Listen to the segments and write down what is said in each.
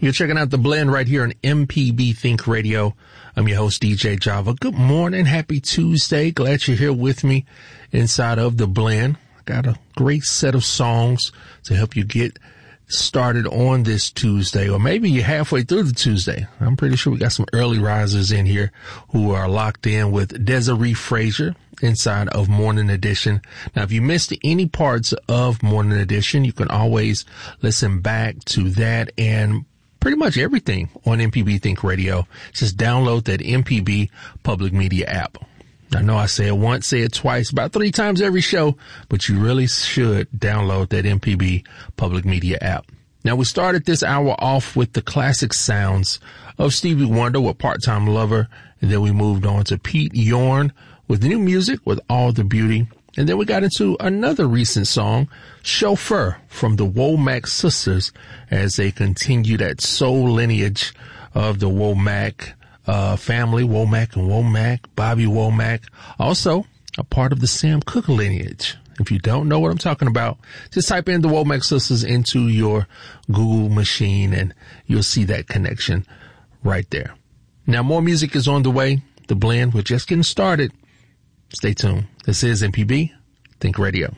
You're checking out The Blend right here on MPB Think Radio. I'm your host, DJ Java. Good morning. Happy Tuesday. Glad you're here with me inside of The Blend. Got a great set of songs to help you get started on this Tuesday, or maybe you're halfway through the Tuesday. I'm pretty sure we got some early risers in here who are locked in with Desiree Frazier inside of Morning Edition. Now, if you missed any parts of Morning Edition, you can always listen back to that and pretty much everything on MPB Think Radio. Just download that MPB Public Media app. I know I say it once, say it twice, about 3 times every show, but you really should download that MPB Public Media app. Now, we started this hour off with the classic sounds of Stevie Wonder with Part-Time Lover, and then we moved on to Pete Yorn with new music with All the Beauty. And then we got into another recent song, Chauffeur, from the Womack Sisters, as they continue that soul lineage of the Womack family, Womack and Womack, Bobby Womack, also a part of the Sam Cooke lineage. If you don't know what I'm talking about, just type in the Womack Sisters into your Google machine and you'll see that connection right there. Now, more music is on the way. The Blend, we're just getting started. Stay tuned. This is MPB Think Radio.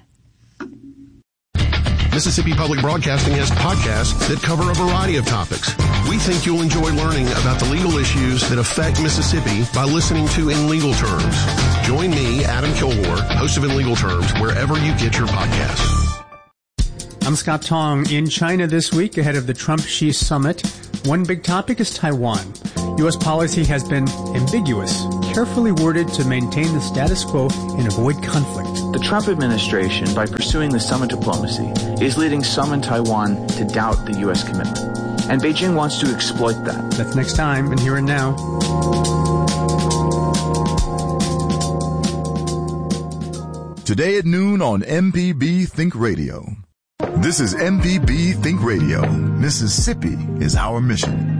Mississippi Public Broadcasting has podcasts that cover a variety of topics. We think you'll enjoy learning about the legal issues that affect Mississippi by listening to In Legal Terms. Join me, Adam Kilgore, host of In Legal Terms, wherever you get your podcasts. I'm Scott Tong. In China this week, ahead of the Trump-Xi summit, one big topic is Taiwan. U.S. policy has been ambiguous, carefully worded to maintain the status quo and avoid conflict. The Trump administration, by pursuing the summit diplomacy, is leading some in Taiwan to doubt the U.S. commitment. And Beijing wants to exploit that. That's next time, and here and now. Today at noon on MPB Think Radio. This is MPB Think Radio. Mississippi is our mission.